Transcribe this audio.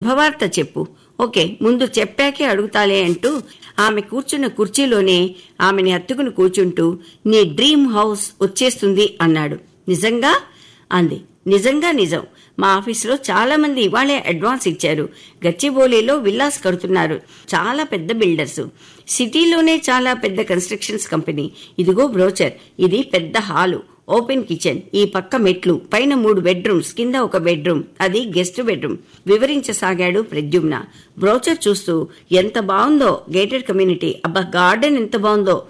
శుభవార్త చెప్పు. ఓకే, ముందు చెప్పాకే అడుగుతాలే అంటూ ఆమె కూర్చున్న కుర్చీలోనే ఆమెని హత్తుకుని కూర్చుంటూ, నీ డ్రీమ్ హౌస్ వచ్చేస్తుంది అన్నాడు. నిజంగా అంది. నిజంగా నిజం. మా ఆఫీసులో చాలా మంది ఇవాళే అడ్వాన్స్ ఇచ్చారు. గచ్చిబౌలిలో విల్లాస్ కడుతున్నారు. చాలా పెద్ద బిల్డర్స్. సిటీలోనే చాలా పెద్ద కన్స్ట్రక్షన్స్ కంపెనీ. ఇదిగో బ్రోచర్. ఇది పెద్ద హాలు, ఓపెన్ కిచెన్, ఈ పక్క మెట్లు, పైన 3 బెడ్రూమ్స్, కింద ఒక బెడ్రూమ్, అది గెస్ట్ బెడ్రూమ్ వివరించసాగాడు ప్రద్యుమ్న. బ్రోచర్ చూస్తూ, ఎంత బాగుందో గేటెడ్ కమ్యూనిటీ, అబ్బా గార్డెన్ ఎంత బాగుందో,